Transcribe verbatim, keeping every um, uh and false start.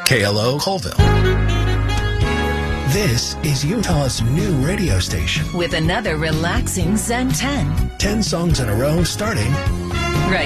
K L O Colville. This is Utah's new radio station. With another relaxing Zen ten. Ten songs in a row starting